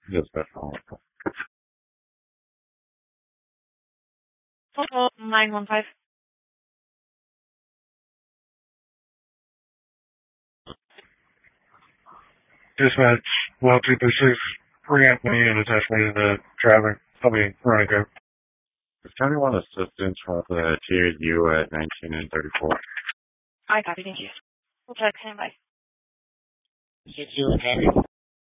Dispatch. Hello, 915. Dispatch, well, 236, bring Anthony and attach me to the traffic. I'll be running go. Does Tony want assistance from the TAU at 19 and 34? I copy, thank you. We'll check, stand by. 60,